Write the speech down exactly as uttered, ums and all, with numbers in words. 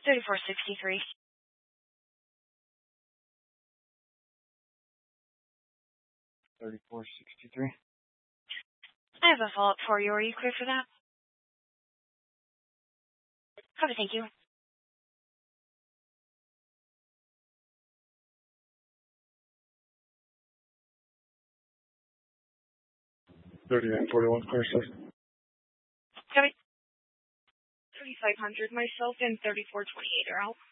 thirty-four sixty-three. thirty-four sixty-three. I have a follow-up for you. Are you clear for that? Okay, thank you. thirty-nine forty-one, clear, sir. Copy. thirty-five hundred myself and thirty-four twenty-eight are out.